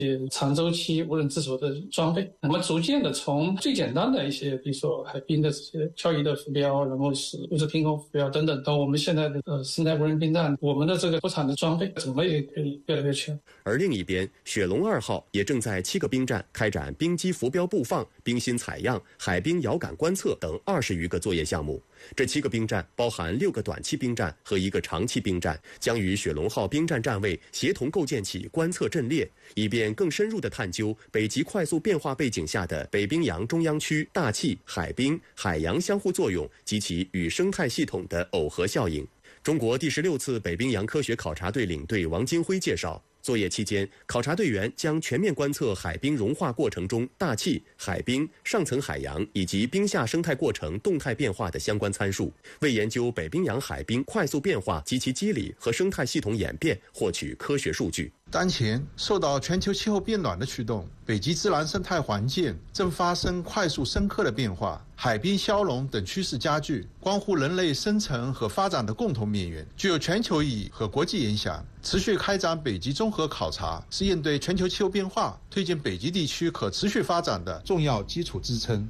长周期无人自主的装备。我们逐渐的从最简单的一些，比如说海滨的这些漂移的浮标，然后是物质凭空浮标等等，到我们现在的室内无人兵站，我们的这个国产的装备种类也可以越来越全。 而另一边，雪龙2号也正在7个兵站开展冰机浮标布放、冰芯采样、海冰遥感观测等20余个作业项目。这7个兵站包含6个短期兵站和1个长期兵站，将与雪龙号兵站站位协同构建起观测阵列，以便更深入地探究北极快速变化背景下的北冰洋中央区大气、海冰、海洋相互作用及其与生态系统的耦合效应。中国第16次北冰洋科学考察队领队王金辉介绍，作业期间，考察队员将全面观测海冰融化过程中大气、海冰、上层海洋以及冰下生态过程动态变化的相关参数，为研究北冰洋海冰快速变化及其机理和生态系统演变获取科学数据。 当前受到全球气候变暖的驱动，北极自然生态环境正发生快速深刻的变化，海冰消融等趋势加剧，关乎人类生存和发展的共同命运，具有全球意义和国际影响。持续开展北极综合考察，是应对全球气候变化、推进北极地区可持续发展的重要基础支撑。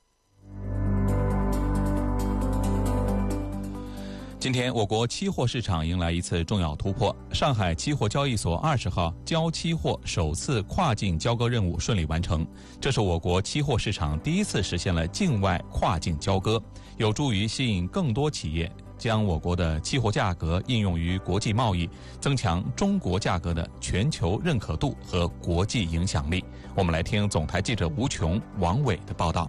今天，我国期货市场迎来一次重要突破。上海期货交易所20号交期货首次跨境交割任务顺利完成，这是我国期货市场第一次实现了境外跨境交割，有助于吸引更多企业将我国的期货价格应用于国际贸易，增强中国价格的全球认可度和国际影响力。我们来听总台记者吴琼、王伟的报道。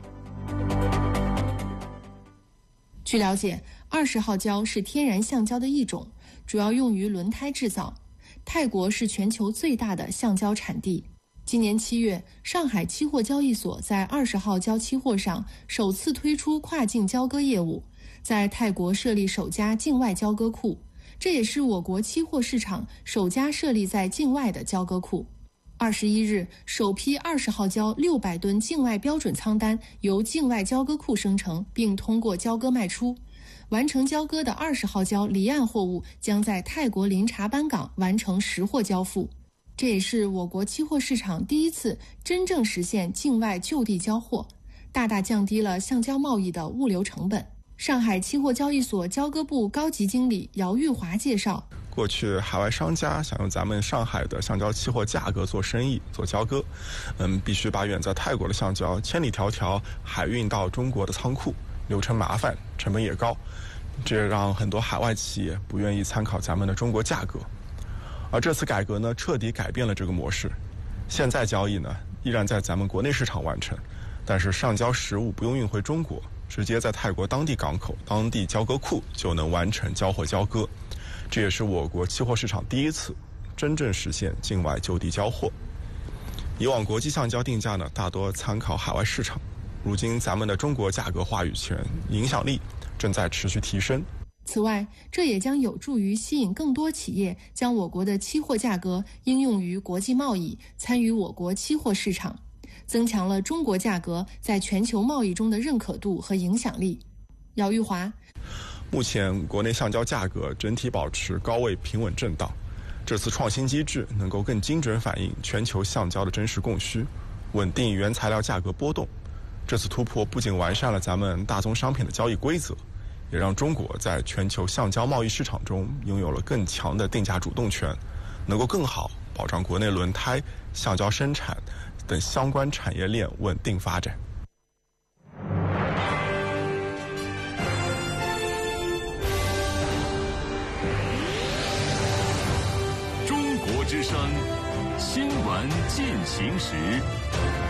据了解，20号胶是天然橡胶的一种，主要用于轮胎制造。泰国是全球最大的橡胶产地。今年7月，上海期货交易所在20号胶期货上首次推出跨境交割业务，在泰国设立首家境外交割库，这也是我国期货市场首家设立在境外的交割库。21日，首批20号胶600吨境外标准仓单由境外交割库生成，并通过交割卖出。完成交割的20号胶离岸货物将在泰国林查班港完成实货交付。这也是我国期货市场第一次真正实现境外就地交货，大大降低了橡胶贸易的物流成本。上海期货交易所交割部高级经理姚玉华介绍， 过去海外商家想用咱们上海的橡胶期货价格做生意、做交割，必须把远在泰国的橡胶千里迢迢海运到中国的仓库，流程麻烦，成本也高，这让很多海外企业不愿意参考咱们的中国价格。而这次改革呢，彻底改变了这个模式。现在交易呢，依然在咱们国内市场完成，但是上交实物不用运回中国，直接在泰国当地港口、当地交割库就能完成交货交割。这也是我国期货市场第一次真正实现境外就地交货。以往国际橡胶定价呢，大多参考海外市场，如今咱们的中国价格话语权影响力正在持续提升。 此外，这也将有助于吸引更多企业将我国的期货价格应用于国际贸易，参与我国期货市场，增强了中国价格在全球贸易中的认可度和影响力。姚玉华， 目前国内橡胶价格整体保持高位平稳震荡，这次创新机制能够更精准反映全球橡胶的真实供需，稳定原材料价格波动。这次突破不仅完善了咱们大宗商品的交易规则，也让中国在全球橡胶贸易市场中拥有了更强的定价主动权，能够更好保障国内轮胎、橡胶生产等相关产业链稳定发展。 中国之声，新闻进行时。